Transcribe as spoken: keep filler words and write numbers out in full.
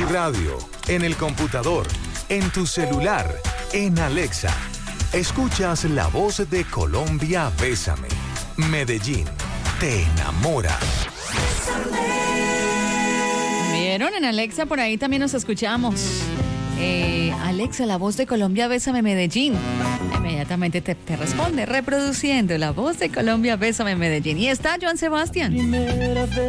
radio, en el computador, en tu celular, en Alexa. Escuchas la voz de Colombia, Bésame. Medellín, te enamora. ¿Vieron? En Alexa por ahí también nos escuchamos. Eh, Alexa, la voz de Colombia, Bésame, Medellín. Inmediatamente te, te responde, reproduciendo la voz de Colombia, Bésame, Medellín. Y está Joan Sebastián.